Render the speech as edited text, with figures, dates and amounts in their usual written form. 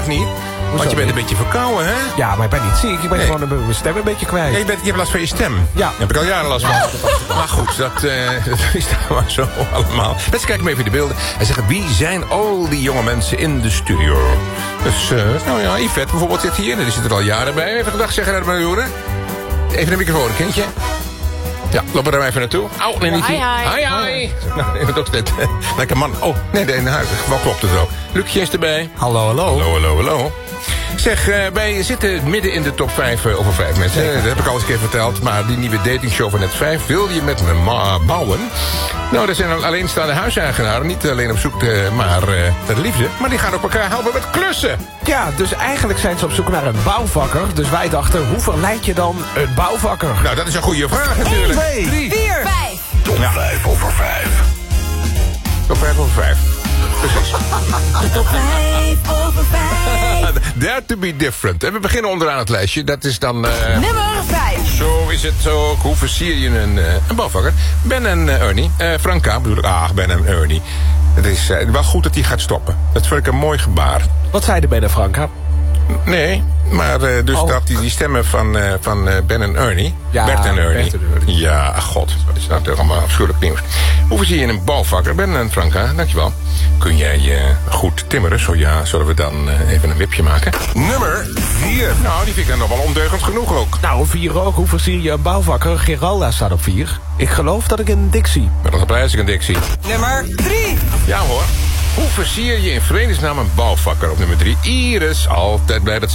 vandaag niet. Want je bent een beetje verkouden, hè? Ja, maar ik ben niet ziek. Ik ben gewoon mijn stem een beetje kwijt. Ja, je hebt last van je stem. Ja. Daar heb ik al jaren last van. Maar goed, dat is dan maar zo allemaal. Mensen kijken even in de beelden en zeggen... wie zijn al die jonge mensen in de studio? Dus, nou ja, Yvette bijvoorbeeld zit hier. Die zit er al jaren bij. Even gedag zeggen naar de miljoenen. Even een microfoon, kindje. Ja, lopen er maar even naartoe. Au, nee, niet. Hi. Nou, dat is net. Lekker man. Oh, nee, in huis. Wel klopt het ook. Lucje is erbij. Hallo. Zeg, wij zitten midden in de top 5 over 5 mensen. Dat heb ik al eens een keer verteld. Maar die nieuwe datingshow van Net 5... wil je met me bouwen? Nou, dat zijn alleenstaande huiseigenaren. Niet alleen op zoek naar de liefde. Maar die gaan ook elkaar helpen met klussen. Ja, dus eigenlijk zijn ze op zoek naar een bouwvakker. Dus wij dachten, hoe verleid je dan een bouwvakker? Nou, dat is een goede vraag natuurlijk. 1, 2, 3, 4, 5. Top 5 over 5. Top 5 over 5. Precies. Top 5 over 5. Dare to be different. En we beginnen onderaan het lijstje. Dat is dan... Nummer 5. Zo is het ook. Hoe versier je een bouwvakker? Ben en Ernie. Franka bedoel ik. Ben en Ernie. Het is wel goed dat hij gaat stoppen. Dat vind ik een mooi gebaar. Wat zei de Ben en Franka? Nee, maar dus dat die stemmen van Ben en Ernie. Ja, Bert en Ernie. Bert en Ernie. Ja, god. Wat is nou toch allemaal afschuwelijk nieuws. Hoe versier je een bouwvakker? Ben en Franka, dankjewel. Kun jij goed timmeren? Zo ja, zullen we dan even een wipje maken? Nummer 4. Nou, die vind ik dan nog wel ondeugend genoeg ook. Nou, 4 ook. Hoe versier je een bouwvakker? Geralda staat op 4. Ik geloof dat ik een Dixie. Met een prijs ik een Dixie. Nummer 3. Ja hoor. Hoe versier je in vredesnaam een bouwvakker op nummer 3? Iris, altijd blij dat